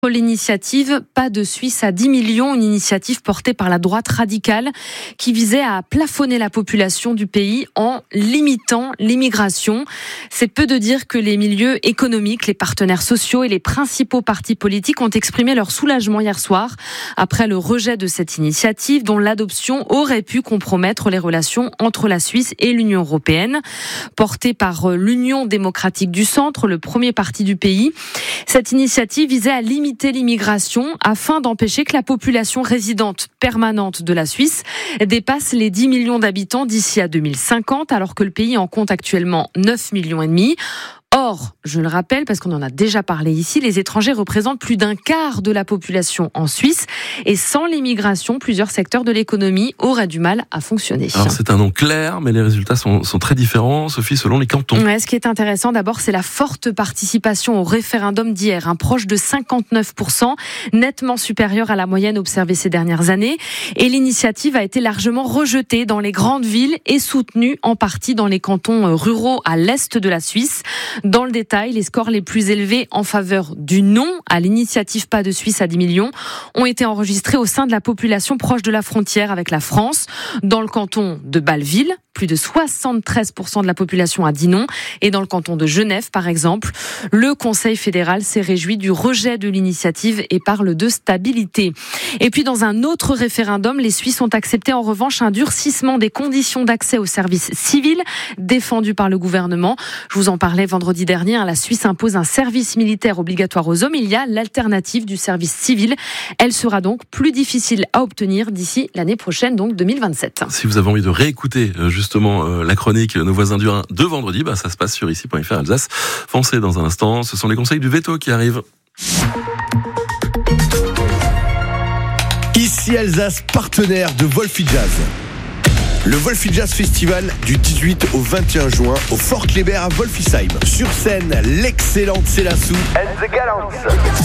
L'initiative Pas de Suisse à 10 millions, une initiative portée par la droite radicale qui visait à plafonner la population du pays en limitant l'immigration. C'est peu de dire que les milieux économiques, les partenaires sociaux et les principaux partis politiques ont exprimé leur soulagement hier soir après le rejet de cette initiative dont l'adoption aurait pu compromettre les relations entre la Suisse et l'Union européenne. Portée par l'Union démocratique du centre, le premier parti du pays, cette initiative visait à limiter l'immigration afin d'empêcher que la population résidente permanente de la Suisse dépasse les 10 millions d'habitants d'ici à 2050, alors que le pays en compte actuellement 9,5 millions. Or, je le rappelle, parce qu'on en a déjà parlé ici, les étrangers représentent plus d'un quart de la population en Suisse et sans l'immigration, plusieurs secteurs de l'économie auraient du mal à fonctionner. Alors c'est un nom clair, mais les résultats sont très différents, Sophie, selon les cantons. Ouais, ce qui est intéressant d'abord, c'est la forte participation au référendum d'hier, proche de 59%, nettement supérieure à la moyenne observée ces dernières années. Et l'initiative a été largement rejetée dans les grandes villes et soutenue en partie dans les cantons ruraux à l'est de la Suisse. Dans le détail, les scores les plus élevés en faveur du non à l'initiative Pas de Suisse à 10 millions ont été enregistrés au sein de la population proche de la frontière avec la France. Dans le canton de Bâle-Ville, plus de 73% de la population a dit non. Et dans le canton de Genève, par exemple, le Conseil fédéral s'est réjoui du rejet de l'initiative et parle de stabilité. Et puis dans un autre référendum, les Suisses ont accepté en revanche un durcissement des conditions d'accès au service civil défendu par le gouvernement. Je vous en parlais vendredi dernier, la Suisse impose un service militaire obligatoire aux hommes. Il y a l'alternative du service civil. Elle sera donc plus difficile à obtenir d'ici l'année prochaine, donc 2027. Si vous avez envie de réécouter justement la chronique Nos voisins du Rhin de vendredi, ça se passe sur ici.fr Alsace. Foncez dans un instant, ce sont les conseils du veto qui arrivent. Ici Alsace, partenaire de Wolfi Jazz. Le Wolfi Jazz Festival du 18 au 21 juin au Fort Kléber à Wolfisheim. Sur scène, l'excellente Célassou and the Gallants.